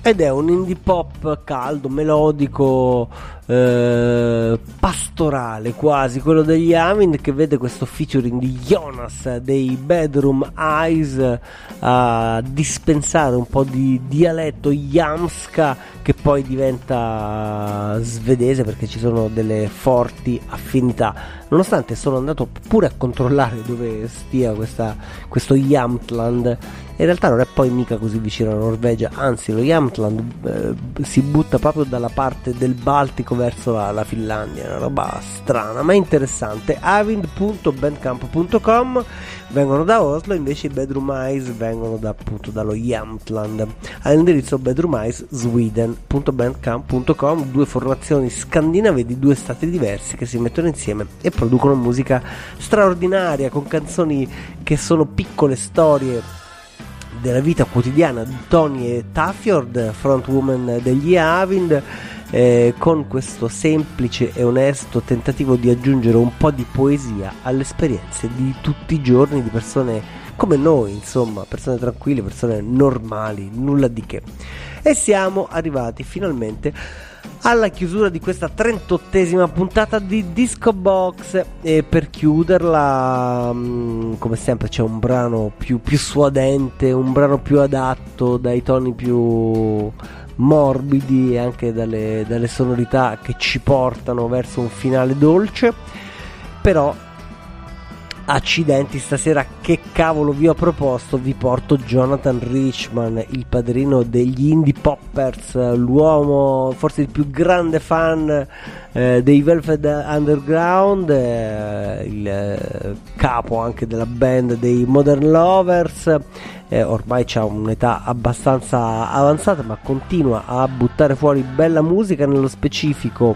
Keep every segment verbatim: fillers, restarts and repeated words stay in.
ed è un indie pop caldo, melodico, eh, pastorale quasi, quello degli Avind, che vede questo featuring di Jonas dei Bedroom Eyes a dispensare un po' di dialetto jamska che poi diventa svedese, perché ci sono delle forti affinità, nonostante sono andato pure a controllare dove stia questa, questo Jämtland. In realtà non è poi mica così vicino alla Norvegia, anzi lo Jämtland eh, si butta proprio dalla parte del Baltico verso la, la Finlandia, è una roba strana ma interessante. Avind punto bandcamp punto com vengono da Oslo, invece i Bedroom Eyes vengono da, appunto dallo Jämtland, all'indirizzo bedroom eyes sweden punto bandcamp punto com, due formazioni scandinave di due stati diversi che si mettono insieme e producono musica straordinaria, con canzoni che sono piccole storie della vita quotidiana di Tony e Tafjord, frontwoman degli Avind, eh, con questo semplice e onesto tentativo di aggiungere un po' di poesia alle esperienze di tutti i giorni di persone come noi, insomma, persone tranquille, persone normali, nulla di che. E siamo arrivati finalmente alla chiusura di questa trentottesima puntata di Disco Box, e per chiuderla mh, come sempre c'è un brano più, più suadente, un brano più adatto, dai toni più morbidi e anche dalle, dalle sonorità che ci portano verso un finale dolce. Però accidenti, stasera che cavolo vi ho proposto? Vi porto Jonathan Richman, il padrino degli indie poppers, l'uomo, forse il più grande fan eh, dei Velvet Underground, eh, il eh, capo anche della band dei Modern Lovers. Eh, ormai c'ha un'età abbastanza avanzata, ma continua a buttare fuori bella musica, nello specifico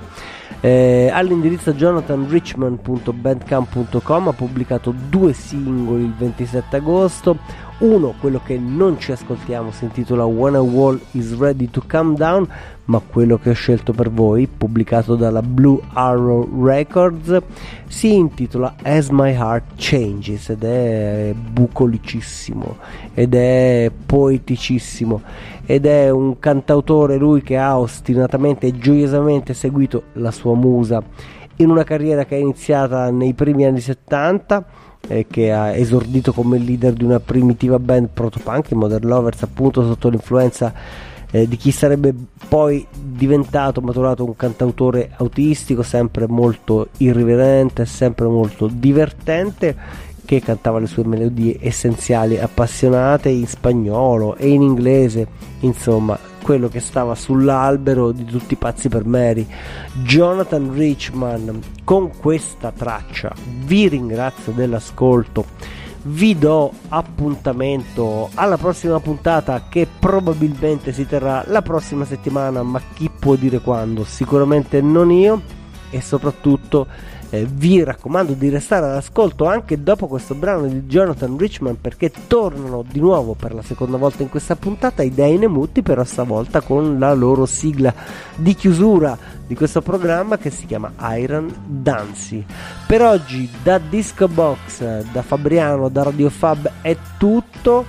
Eh, all'indirizzo jonathan richman punto bandcamp punto com ha pubblicato due singoli il ventisette agosto. Uno, quello che non ci ascoltiamo, si intitola When a Wall is Ready to Come Down, ma quello che ho scelto per voi, pubblicato dalla Blue Arrow Records, si intitola As My Heart Changes, ed è bucolicissimo ed è poeticissimo, ed è un cantautore, lui, che ha ostinatamente e gioiosamente seguito la sua musa in una carriera che è iniziata nei primi anni settanta, eh, che ha esordito come leader di una primitiva band protopunk, i Modern Lovers, appunto sotto l'influenza eh, di chi sarebbe poi diventato, maturato, un cantautore autistico, sempre molto irriverente, sempre molto divertente, che cantava le sue melodie essenziali, appassionate, in spagnolo e in inglese, insomma quello che stava sull'albero di tutti i pazzi per Mary. Jonathan Richman con questa traccia vi ringrazio dell'ascolto, vi do appuntamento alla prossima puntata, che probabilmente si terrà la prossima settimana, ma chi può dire quando? Sicuramente non io. E soprattutto eh, vi raccomando di restare all'ascolto anche dopo questo brano di Jonathan Richman, perché tornano di nuovo per la seconda volta in questa puntata i Dynamutti, però stavolta con la loro sigla di chiusura di questo programma che si chiama Iron Dancy. Per oggi da Disco Box, da Fabriano, da Radio Fab è tutto,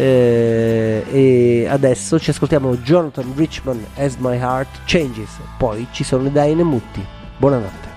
eh, e adesso ci ascoltiamo Jonathan Richman As My Heart Changes, poi ci sono i Dynamutti. Buonanotte.